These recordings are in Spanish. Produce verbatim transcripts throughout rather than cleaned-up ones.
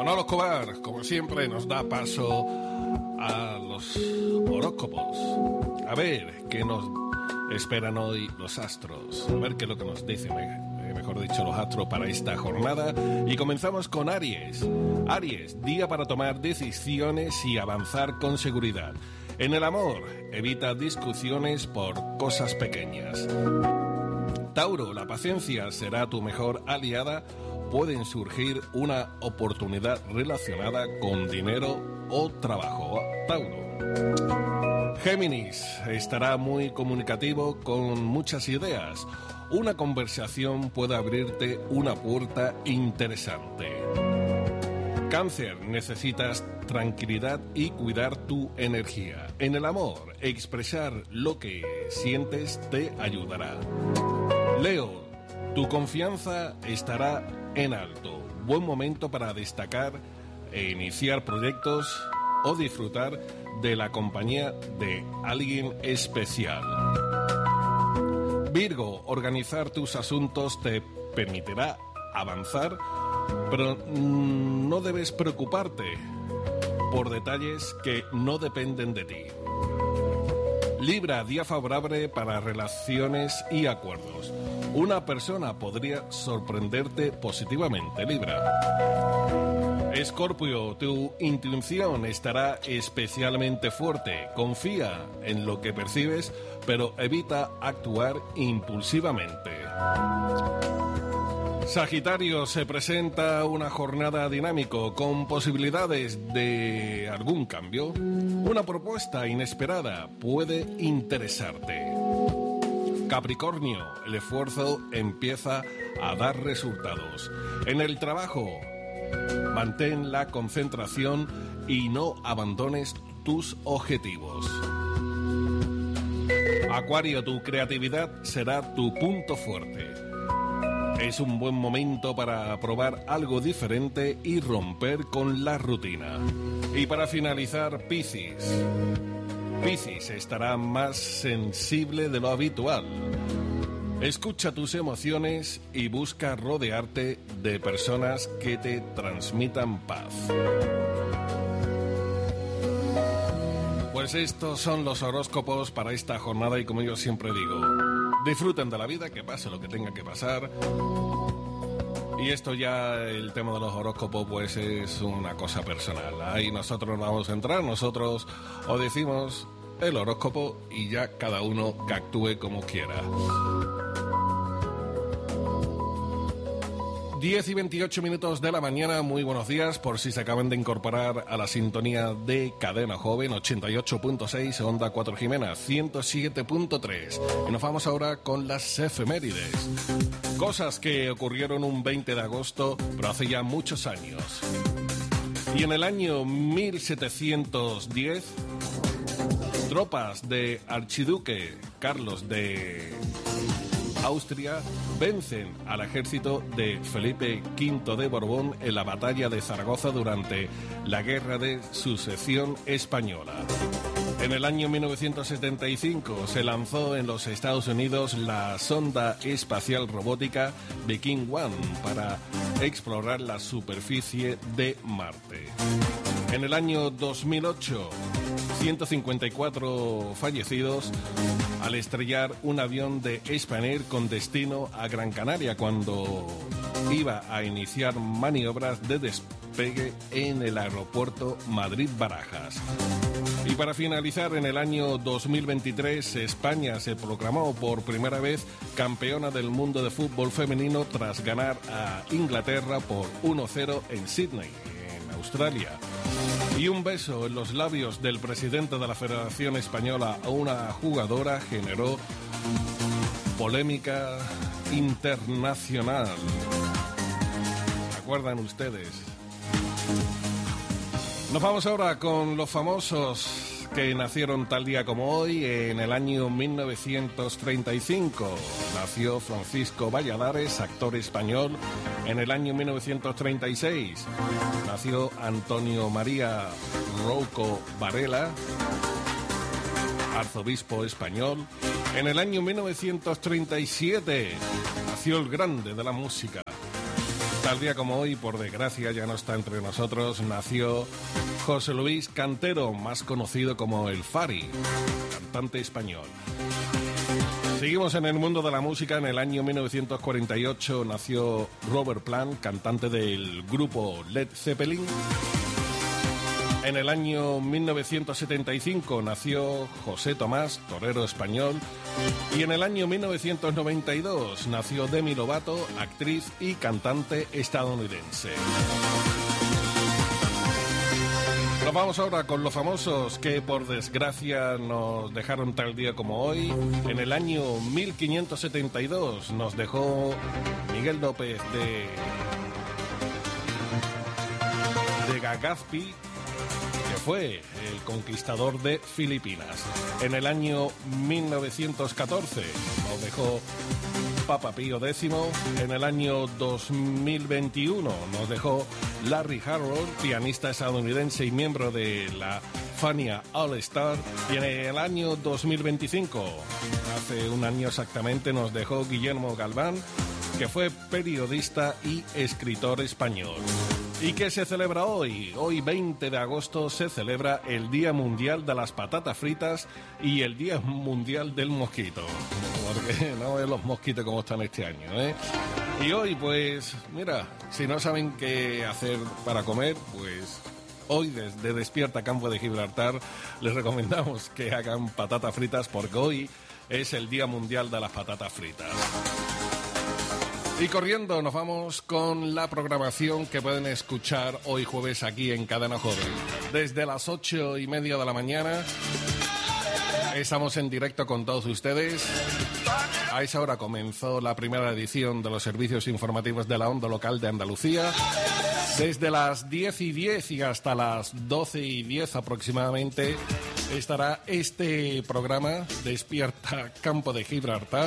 Manolo Escobar, como siempre, nos da paso a los horóscopos. A ver qué nos esperan hoy los astros. A ver qué es lo que nos dicen, mejor dicho, los astros para esta jornada. Y comenzamos con Aries. Aries, día para tomar decisiones y avanzar con seguridad. En el amor, evita discusiones por cosas pequeñas. Tauro, la paciencia será tu mejor aliada. Pueden surgir una oportunidad relacionada con dinero o trabajo. Tauro. Géminis, estará muy comunicativo con muchas ideas. Una conversación puede abrirte una puerta interesante. Cáncer, necesitas tranquilidad y cuidar tu energía. En el amor, expresar lo que sientes te ayudará. Leo, tu confianza estará en alto. Buen momento para destacar e iniciar proyectos o disfrutar de la compañía de alguien especial. Virgo, organizar tus asuntos te permitirá avanzar, pero no debes preocuparte por detalles que no dependen de ti. Libra, día favorable para relaciones y acuerdos. Una persona podría sorprenderte positivamente, Libra. Escorpio, tu intuición estará especialmente fuerte. Confía en lo que percibes, pero evita actuar impulsivamente. Sagitario, se presenta una jornada dinámica con posibilidades de algún cambio. Una propuesta inesperada puede interesarte. Capricornio, el esfuerzo empieza a dar resultados. En el trabajo, mantén la concentración y no abandones tus objetivos. Acuario, tu creatividad será tu punto fuerte. Es un buen momento para probar algo diferente y romper con la rutina. Y para finalizar, Piscis. Piscis estará más sensible de lo habitual. Escucha tus emociones y busca rodearte de personas que te transmitan paz. Pues estos son los horóscopos para esta jornada y como yo siempre digo, disfruten de la vida, que pase lo que tenga que pasar. Y esto ya, el tema de los horóscopos, pues es una cosa personal. Ahí nosotros no vamos a entrar, nosotros os decimos el horóscopo y ya cada uno que actúe como quiera. diez y veintiocho minutos de la mañana, muy buenos días por si se acaban de incorporar a la sintonía de Cadena Joven, ochenta y ocho punto seis, Onda cuatro Jimena, ciento siete punto tres. Y nos vamos ahora con las efemérides. Cosas que ocurrieron un veinte de agosto, pero hace ya muchos años. Y en el año mil setecientos diez, tropas de Archiduque Carlos de Austria vencen al ejército de Felipe quinto de Borbón en la batalla de Zaragoza durante la Guerra de Sucesión Española. En el año mil novecientos setenta y cinco se lanzó en los Estados Unidos la sonda espacial robótica Viking One para explorar la superficie de Marte. En el año dos mil ocho, ciento cincuenta y cuatro fallecidos al estrellar un avión de Spanair con destino a Gran Canaria cuando iba a iniciar maniobras de despegue en el aeropuerto Madrid-Barajas. Y para finalizar, en el año dos mil veintitrés, España se proclamó por primera vez campeona del mundo de fútbol femenino tras ganar a Inglaterra por uno cero en Sydney, en Australia. Y un beso en los labios del presidente de la Federación Española a una jugadora generó polémica internacional. ¿Se acuerdan ustedes? Nos vamos ahora con los famosos que nacieron tal día como hoy. En el año mil novecientos treinta y cinco nació Francisco Valladares, actor español. En el año mil novecientos treinta y seis nació Antonio María Rouco Varela, arzobispo español. En el año mil novecientos treinta y siete nació el grande de la música, Tal día como hoy, por desgracia, ya no está entre nosotros, nació José Luis Cantero, más conocido como el Fari, cantante español. Seguimos en el mundo de la música. En el año mil novecientos cuarenta y ocho nació Robert Plant, cantante del grupo Led Zeppelin. En el año mil novecientos setenta y cinco nació José Tomás, torero español. Y en el año mil novecientos noventa y dos nació Demi Lovato, actriz y cantante estadounidense. Nos vamos ahora con los famosos que por desgracia nos dejaron tal día como hoy. En el año mil quinientos setenta y dos nos dejó Miguel López de, de Legazpi, que fue el conquistador de Filipinas. En el año mil novecientos catorce nos dejó Papa Pío décimo. En el año dos mil veintiuno nos dejó Larry Harlow, pianista estadounidense y miembro de la Fania All Star. Y en el año dos mil veinticinco, hace un año exactamente, nos dejó Guillermo Galván, que fue periodista y escritor español. ¿Y qué se celebra hoy? Hoy, veinte de agosto, se celebra el Día Mundial de las Patatas Fritas y el Día Mundial del Mosquito. Porque no ven los mosquitos como están este año, ¿eh? Y hoy, pues, mira, si no saben qué hacer para comer, pues hoy desde Despierta Campo de Gibraltar les recomendamos que hagan patatas fritas, porque hoy es el Día Mundial de las Patatas Fritas. Y corriendo nos vamos con la programación que pueden escuchar hoy jueves aquí en Cadena Joven. Desde las ocho y media de la mañana estamos en directo con todos ustedes. A esa hora comenzó la primera edición de los servicios informativos de la Onda Local de Andalucía. Desde las diez y diez y hasta las doce y diez aproximadamente estará este programa Despierta Campo de Gibraltar.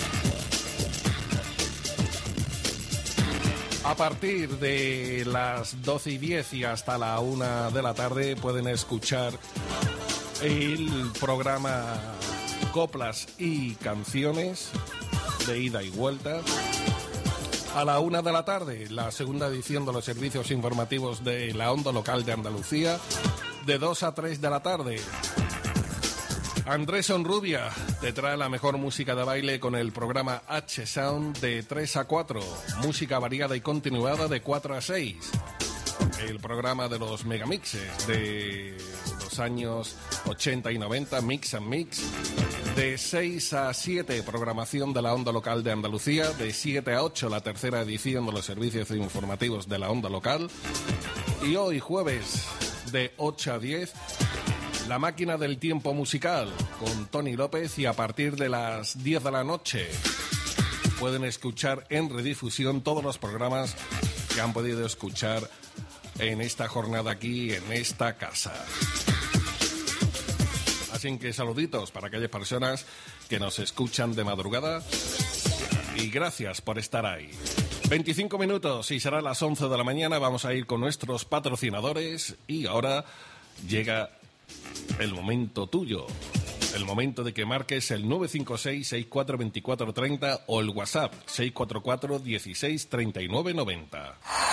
A partir de las doce y diez y hasta la una de la tarde pueden escuchar el programa Coplas y Canciones de ida y vuelta. A la una de la tarde, la segunda edición de los servicios informativos de la Onda Local de Andalucía. De dos a tres de la tarde, Andrés Onrubia te trae la mejor música de baile con el programa H-Sound de tres a cuatro. Música variada y continuada de cuatro a seis. El programa de los megamixes de los años ochenta y noventa, Mix and Mix. De seis a siete, programación de la Onda Local de Andalucía. De siete a ocho, la tercera edición de los servicios informativos de la Onda Local. Y hoy, jueves, de ocho a diez... La Máquina del Tiempo Musical con Tony López, y a partir de las diez de la noche pueden escuchar en redifusión todos los programas que han podido escuchar en esta jornada aquí, en esta casa. Así que saluditos para aquellas personas que nos escuchan de madrugada y gracias por estar ahí. veinticinco minutos y será las once de la mañana. Vamos a ir con nuestros patrocinadores y ahora llega el momento tuyo, el momento de que marques el nueve cinco seis, seis cuatro dos cuatro tres cero o el WhatsApp seis cuatro cuatro, dieciséis, treinta y nueve, noventa.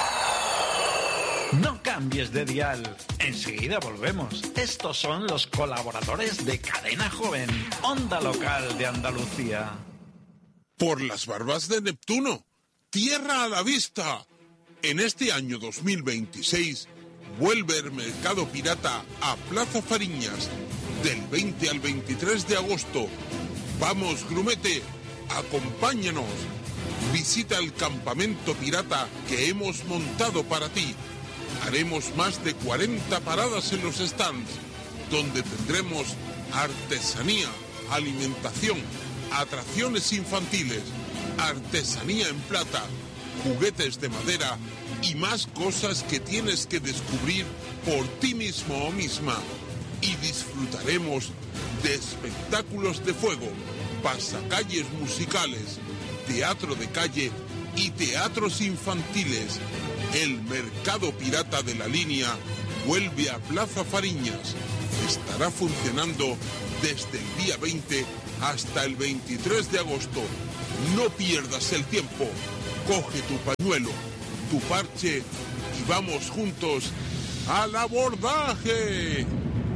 No cambies de dial, enseguida volvemos. Estos son los colaboradores de Cadena Joven, Onda Local de Andalucía. Por las barbas de Neptuno, tierra a la vista. En este año dos mil veintiséis... vuelve el mercado pirata a Plaza Fariñas, del veinte al veintitrés de agosto. Vamos, grumete, acompáñanos. Visita el campamento pirata que hemos montado para ti. Haremos más de cuarenta paradas en los stands, donde tendremos artesanía, alimentación, atracciones infantiles, artesanía en plata, juguetes de madera y más cosas que tienes que descubrir por ti mismo o misma. Y disfrutaremos de espectáculos de fuego, pasacalles musicales, teatro de calle y teatros infantiles. El mercado pirata de la línea vuelve a Plaza Fariñas. Estará funcionando desde el día veinte hasta el veintitrés de agosto. No pierdas el tiempo. Coge tu pañuelo, tu parche y vamos juntos al abordaje.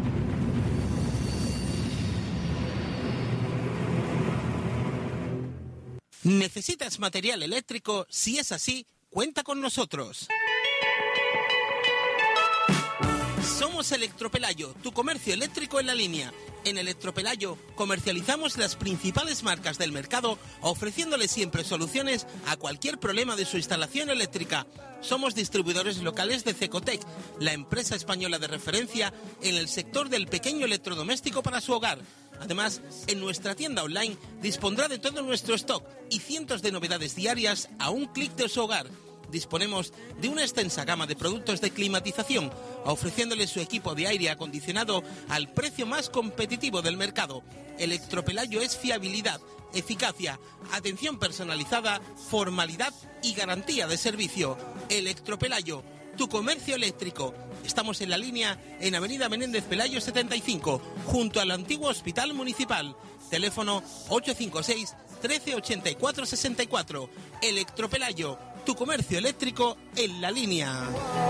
¿Necesitas material eléctrico? Si es así, cuenta con nosotros. Somos Electropelayo, tu comercio eléctrico en la línea. En Electropelayo comercializamos las principales marcas del mercado, ofreciéndole siempre soluciones a cualquier problema de su instalación eléctrica. Somos distribuidores locales de Cecotec, la empresa española de referencia en el sector del pequeño electrodoméstico para su hogar. Además, en nuestra tienda online dispondrá de todo nuestro stock y cientos de novedades diarias a un clic de su hogar. Disponemos de una extensa gama de productos de climatización, ofreciéndole su equipo de aire acondicionado al precio más competitivo del mercado. Electropelayo es fiabilidad, eficacia, atención personalizada, formalidad y garantía de servicio. Electropelayo, tu comercio eléctrico. Estamos en la línea en Avenida Menéndez Pelayo setenta y cinco, junto al antiguo Hospital Municipal. Teléfono ocho cinco seis, trece ochenta y cuatro sesenta y cuatro. Electropelayo, tu comercio eléctrico en la línea.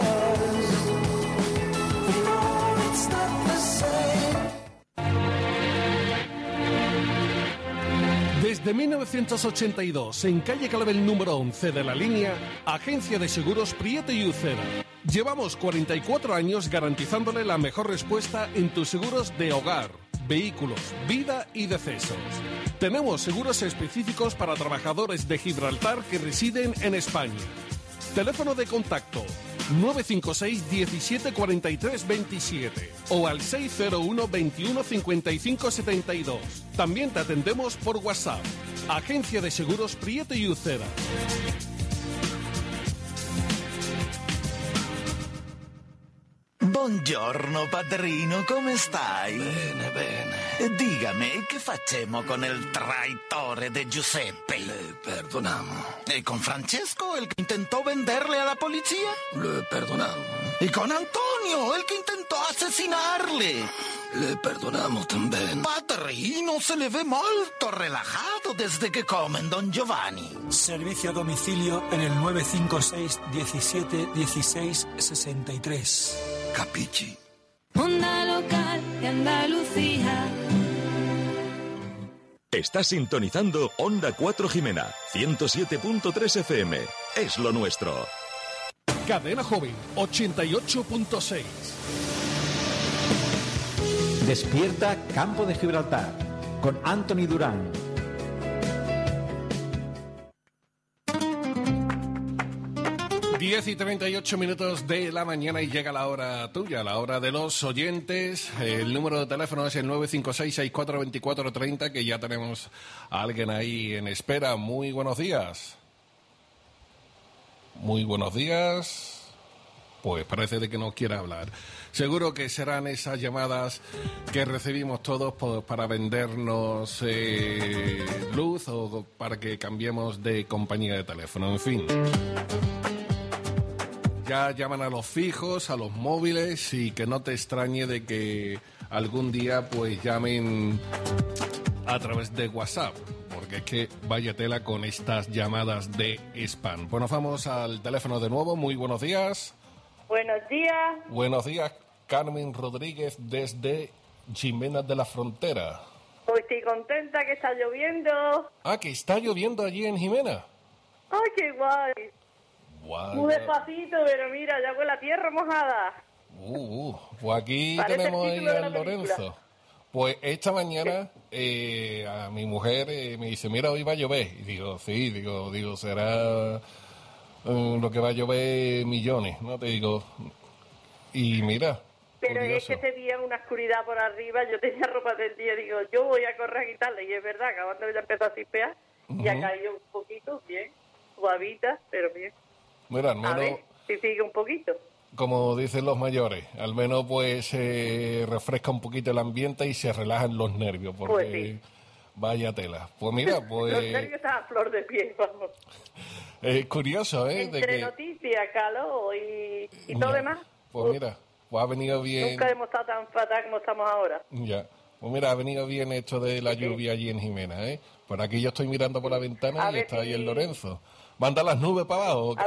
Desde mil novecientos ochenta y dos, en calle Clavel número once de la línea, Agencia de Seguros Prieto y Uceda. Llevamos cuarenta y cuatro años garantizándole la mejor respuesta en tus seguros de hogar, vehículos, vida y decesos. Tenemos seguros específicos para trabajadores de Gibraltar que residen en España. Teléfono de contacto nueve cinco seis, diecisiete, cuarenta y tres, veintisiete o al seis cero uno, veintiuno, cincuenta y cinco, setenta y dos. También te atendemos por WhatsApp. Agencia de Seguros Prieto y Uceda. Buongiorno padrino, come stai? Bene, bene. Digami, che facciamo con il traitore de Giuseppe? Le perdonamos. E con Francesco, el que intentó venderle a la policía? Le perdonamos. Y con Antonio, el que intentó asesinarle? Le perdonamos también. Padrino, se le ve molto relajado desde que comen Don Giovanni. Servicio a domicilio en el nueve cinco seis, diecisiete, dieciséis, sesenta y tres. Capichi. Onda Local de Andalucía. Estás sintonizando Onda cuatro Jimena, ciento siete punto tres F M. Es lo nuestro. Cadena Joven, ochenta y ocho punto seis. Despierta Campo de Gibraltar, con Anthony Durán. diez y treinta y ocho minutos de la mañana y llega la hora tuya, la hora de los oyentes. El número de teléfono es el nueve cinco seis, sesenta y cuatro, veinticuatro treinta, que ya tenemos a alguien ahí en espera. Muy buenos días. Muy buenos días. Pues parece de que no quiere hablar. Seguro que serán esas llamadas que recibimos todos por, para vendernos eh, luz o para que cambiemos de compañía de teléfono, en fin. Ya llaman a los fijos, a los móviles, y que no te extrañe de que algún día pues llamen a través de WhatsApp, porque es que vaya tela con estas llamadas de spam. Bueno, vamos al teléfono de nuevo. Muy buenos días. Buenos días. Buenos días, Carmen Rodríguez desde Jimena de la Frontera. Pues estoy contenta que está lloviendo. Ah, que está lloviendo allí en Jimena. ¡Ay, qué guay! Guay. Muy despacito, pero mira, ya con la tierra mojada. Uh, uh, pues aquí Parece tenemos el ahí título de la al película. Lorenzo. Pues esta mañana eh, a mi mujer eh, me dice, mira, hoy va a llover. Y digo, sí, digo, digo será eh, lo que va a llover millones, ¿no? Te digo, y mira, Pero curioso. es que se veía una oscuridad por arriba, yo tenía ropa tendida, digo, yo voy a correr a quitarla, y es verdad, acabando de ya empezó a chispear, y ha Ujú. caído un poquito, bien, suavita, pero bien. Mira, al A menos, ver, si sigue un poquito. como dicen los mayores, al menos pues se refresca un poquito el ambiente y se relajan los nervios, porque Pues sí. vaya tela. Pues mira, pues Los nervios están a flor de piel, vamos. es curioso, ¿eh? De Entre que, noticias, calor y, y todo Ya. demás. Pues mira, pues ha venido bien. Nunca hemos estado tan fatal como estamos ahora. Ya. Pues mira, ha venido bien esto de la lluvia allí en Jimena, ¿eh? Por aquí yo estoy mirando por la ventana A y ver está ahí si- el Lorenzo. ¿Manda las nubes para abajo, A ver